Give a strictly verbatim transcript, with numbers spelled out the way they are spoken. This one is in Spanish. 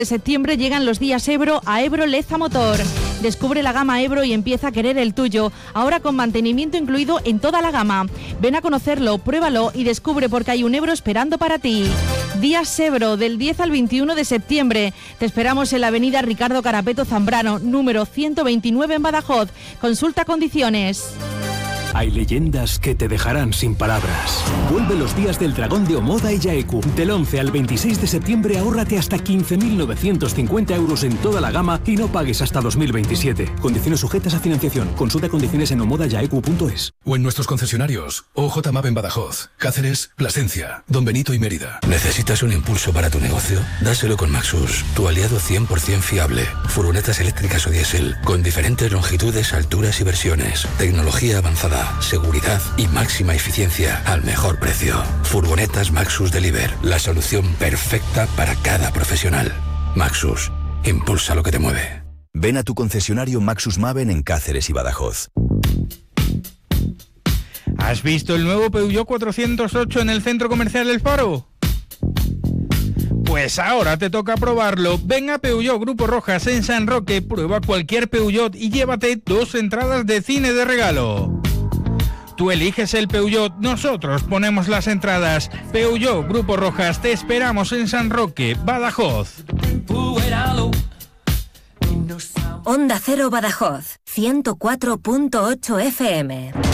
De septiembre llegan los días Ebro a Ebro Leza Motor. Descubre la gama Ebro y empieza a querer el tuyo, ahora con mantenimiento incluido en toda la gama. Ven a conocerlo, pruébalo y descubre por qué hay un Ebro esperando para ti. Días Ebro, del diez al veintiuno de septiembre. Te esperamos en la avenida Ricardo Carapeto Zambrano, número ciento veintinueve en Badajoz. Consulta condiciones. Hay leyendas que te dejarán sin palabras. Vuelve los días del dragón de Omoda y Yaeku. Del once al veintiséis de septiembre ahórrate hasta quince mil novecientos cincuenta euros en toda la gama y no pagues hasta dos mil veintisiete. Condiciones sujetas a financiación. Consulta condiciones en omoda yaeku punto es. O en nuestros concesionarios. O J Map en Badajoz, Cáceres, Plasencia, Don Benito y Mérida. ¿Necesitas un impulso para tu negocio? Dáselo con Maxus, tu aliado cien por ciento fiable. Furgonetas eléctricas o diésel, con diferentes longitudes, alturas y versiones. Tecnología avanzada, seguridad y máxima eficiencia al mejor precio. Furgonetas Maxus Deliver, la solución perfecta para cada profesional. Maxus, impulsa lo que te mueve. Ven a tu concesionario Maxus Maven en Cáceres y Badajoz. ¿Has visto el nuevo Peugeot cuatrocientos ocho en el Centro Comercial El Faro? Pues ahora te toca probarlo. Ven a Peugeot Grupo Rojas en San Roque, prueba cualquier Peugeot y llévate dos entradas de cine de regalo. Tú eliges el Peugeot, nosotros ponemos las entradas. Peugeot Grupo Rojas, te esperamos en San Roque, Badajoz. Onda Cero Badajoz, ciento cuatro punto ocho F M.